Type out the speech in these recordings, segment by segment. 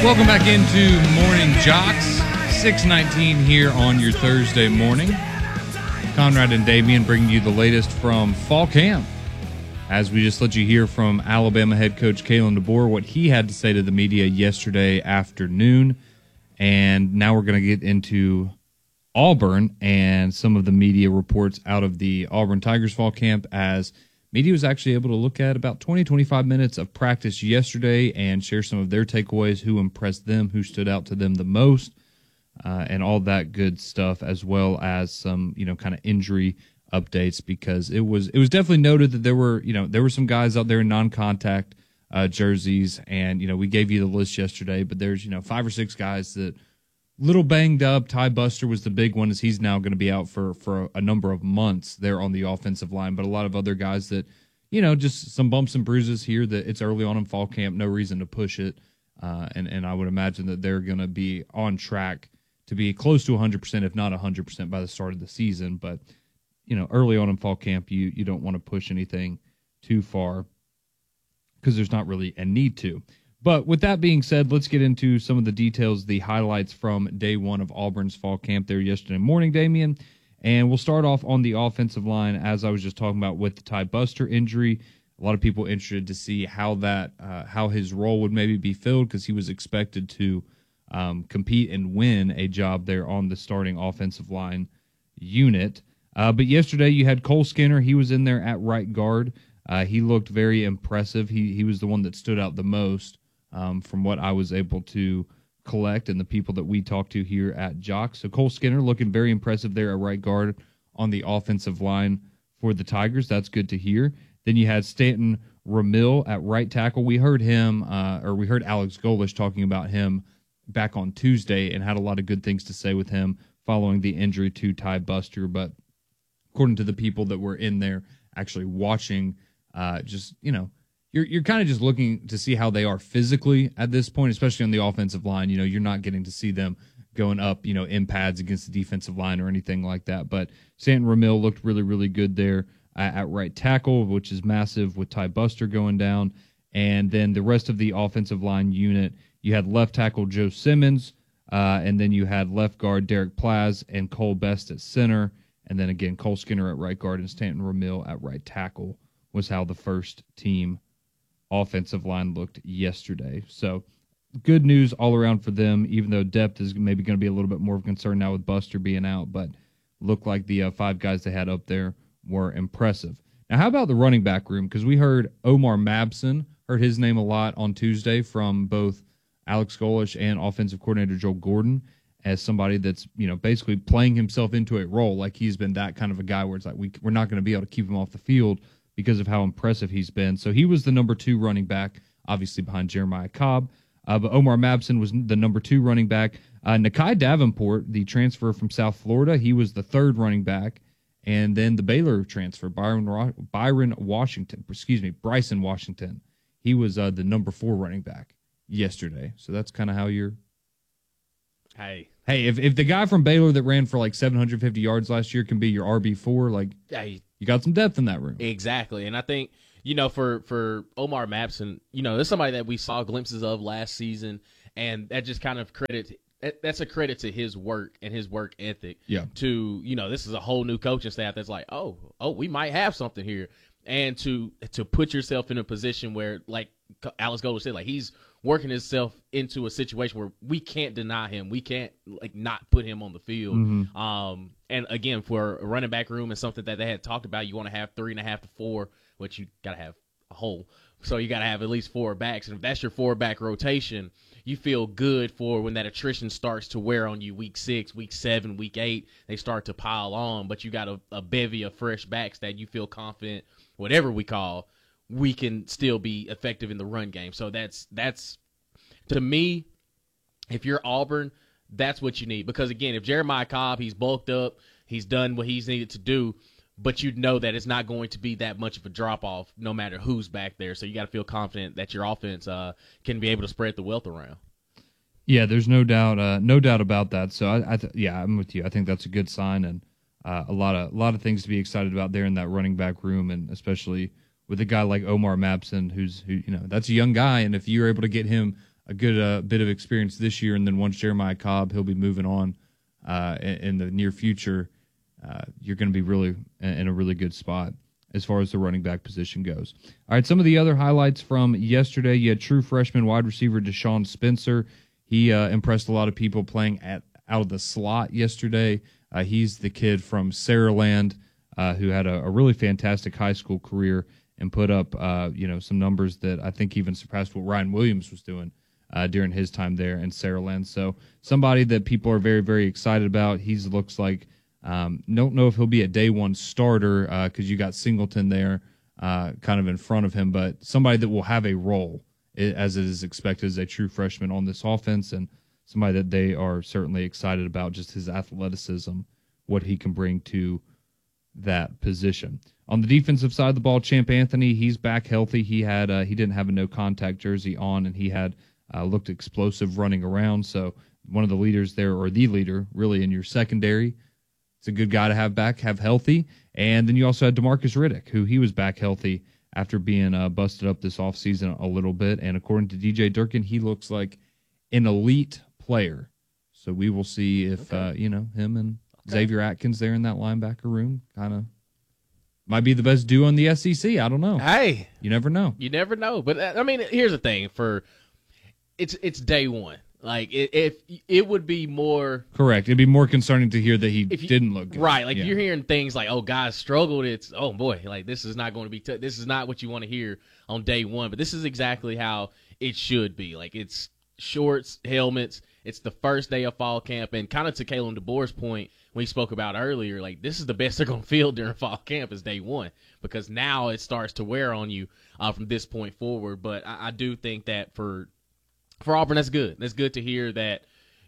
Welcome back into Morning Jocks, 6:19 here on your Thursday morning. Conrad and Damian bringing you the latest from fall camp. As we just let you hear from Alabama head coach Kalen DeBoer, what he had to say to the media yesterday afternoon. And now we're going to get into Auburn and some of the media reports out of the Auburn Tigers fall camp, as media was actually able to look at about 20-25 minutes of practice yesterday and share some of their takeaways, who impressed them, who stood out to them the most, and all that good stuff, as well as some, kind of injury updates, because it was definitely noted that there were some guys out there in non-contact jerseys, and, we gave you the list yesterday, but there's, 5 or 6 guys that little banged up. Ty Buster was the big one, as he's now going to be out for a number of months there on the offensive line. But a lot of other guys that, just some bumps and bruises here, that it's early on in fall camp, no reason to push it. And I would imagine that they're going to be on track to be close to 100%, if not 100% by the start of the season. But, early on in fall camp, you don't want to push anything too far because there's not really a need to. But with that being said, let's get into some of the details, the highlights from day one of Auburn's fall camp there yesterday morning, Damian. And we'll start off on the offensive line, as I was just talking about with the Ty Buster injury. A lot of people interested to see how his role would maybe be filled, because he was expected to compete and win a job there on the starting offensive line unit. But yesterday you had Cole Skinner. He was in there at right guard. He looked very impressive. He was the one that stood out the most. From what I was able to collect and the people that we talked to here at Jock. So Cole Skinner looking very impressive there at right guard on the offensive line for the Tigers. That's good to hear. Then you had Stanton Ramil at right tackle. We heard we heard Alex Golesh talking about him back on Tuesday and had a lot of good things to say with him following the injury to Ty Buster. But according to the people that were in there actually watching, You're kind of just looking to see how they are physically at this point, especially on the offensive line. You're not getting to see them going up, in pads against the defensive line or anything like that. But Stanton Ramil looked really, really good there at right tackle, which is massive with Ty Buster going down. And then the rest of the offensive line unit, you had left tackle Joe Simmons, and then you had left guard Derek Plaz and Cole Best at center. And then again, Cole Skinner at right guard and Stanton Ramil at right tackle was how the first team offensive line looked yesterday. So good news all around for them, even though depth is maybe going to be a little bit more of a concern now with Buster being out, but looked like the 5 guys they had up there were impressive. Now, how about the running back room? Because we heard Omar Mabson, heard his name a lot on Tuesday from both Alex Golesh and offensive coordinator Joel Gordon as somebody that's, basically playing himself into a role. Like he's been that kind of a guy where it's like we're not going to be able to keep him off the field because of how impressive he's been. So he was the number 2 running back, obviously behind Jeremiah Cobb. But Omar Mabson was the number 2 running back. Nakai Davenport, the transfer from South Florida, he was the 3rd running back. And then the Baylor transfer, Bryson Washington, he was the number 4 running back yesterday. So that's kind of how you're... Hey, if the guy from Baylor that ran for like 750 yards last year can be your RB4, you got some depth in that room. Exactly. And I think, for Omar Mabson, there's somebody that we saw glimpses of last season, and that just kind of that's a credit to his work and his work ethic. Yeah. To, this is a whole new coaching staff that's like, oh, we might have something here. And to put yourself in a position where, like Alex Golesh said, like he's working himself into a situation where we can't deny him. We can't not put him on the field. Mm-hmm. And again, for a running back room and something that they had talked about, you want to have 3.5 to 4, which you got to have a hole. So you got to have at least 4 backs. And if that's your 4-back rotation, you feel good for when that attrition starts to wear on you week 6, week 7, week 8. They start to pile on, but you got a bevy of fresh backs that you feel confident, whatever we can still be effective in the run game. So that's to me, if you're Auburn, that's what you need. Because, again, if Jeremiah Cobb, he's bulked up, he's done what he's needed to do, but you know that it's not going to be that much of a drop-off no matter who's back there. So you got to feel confident that your offense can be able to spread the wealth around. Yeah, there's no doubt about that. So, I'm with you. I think that's a good sign, and a lot of things to be excited about there in that running back room, and especially with a guy like Omar Mabson, who that's a young guy, and if you're able to get him a good bit of experience this year, and then once Jeremiah Cobb, he'll be moving on in the near future. You're going to be really in a really good spot as far as the running back position goes. All right, some of the other highlights from yesterday, you had true freshman wide receiver Deshaun Spencer. He impressed a lot of people playing out of the slot yesterday. He's the kid from Saraland who had a really fantastic high school career and put up some numbers that I think even surpassed what Ryan Williams was doing during his time there in Saraland. So somebody that people are very, very excited about. He looks like don't know if he'll be a day one starter because you got Singleton there kind of in front of him, but somebody that will have a role as it is expected as a true freshman on this offense, and somebody that they are certainly excited about, just his athleticism, what he can bring to that position. On the defensive side of the ball, Champ Anthony, he's back healthy. He didn't have a no contact jersey on, and he had looked explosive running around. So one of the leaders there, or the leader really in your secondary. It's a good guy to have healthy. And then you also had DeMarcus Riddick, who he was back healthy after being busted up this offseason a little bit. And according to DJ Durkin, he looks like an elite player. So we will see if him and Xavier Atkins there in that linebacker room kind of might be the best duo in the SEC. I don't know. Hey, you never know. You never know. But I mean, here's the thing: it's day one. Like if it would be more correct, it'd be more concerning to hear that he didn't look good. Right. Like you're hearing things like, "Oh, guys struggled." It's oh boy, like this is not going to be. This is not what you want to hear on day one. But this is exactly how it should be. Like it's shorts, helmets. It's the first day of fall camp, and kind of to Kalen DeBoer's point when he spoke about earlier, like this is the best they're going to feel during fall camp is day one, because now it starts to wear on you from this point forward. But I do think that for Auburn, that's good. That's good to hear that,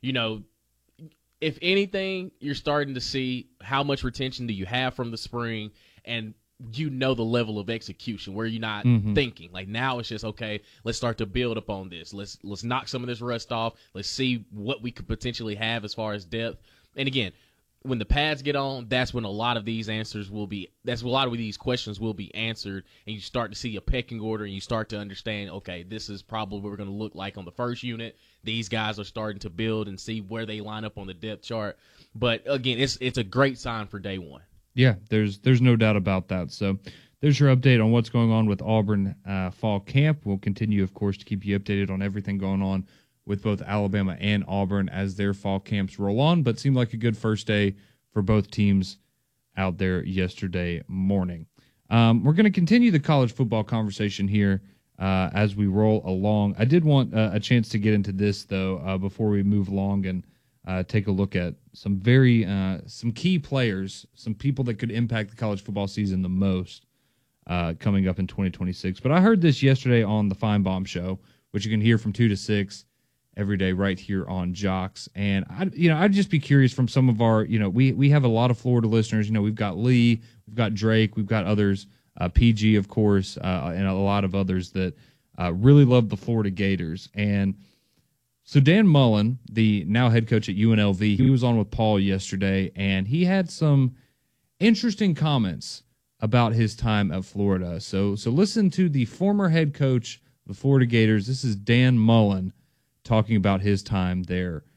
if anything, you're starting to see how much retention do you have from the spring, and the level of execution where you're not thinking. Like now it's just, okay, let's start to build upon this. Let's knock some of this rust off. Let's see what we could potentially have as far as depth. And again, when the pads get on, that's when a lot of these questions will be answered, and you start to see a pecking order, and you start to understand, okay, this is probably what we're going to look like on the first unit. These guys are starting to build and see where they line up on the depth chart. But again, it's a great sign for day one. Yeah, there's no doubt about that. So there's your update on what's going on with Auburn fall camp. We'll continue, of course, to keep you updated on everything going on with both Alabama and Auburn as their fall camps roll on, but seemed like a good first day for both teams out there yesterday morning. We're going to continue the college football conversation here as we roll along. I did want a chance to get into this, though, before we move along and take a look at some some key players, some people that could impact the college football season the most coming up in 2026. But I heard this yesterday on the Feinbaum Show, which you can hear from 2 to 6 every day right here on Jocks. And I'd just be curious from some of our, we have a lot of Florida listeners. We've got Lee, we've got Drake, we've got others, PG, of course, and a lot of others that really love the Florida Gators. And so Dan Mullen, the now head coach at UNLV, he was on with Paul yesterday, and he had some interesting comments about his time at Florida. So listen to the former head coach of the Florida Gators. This is Dan Mullen talking about his time there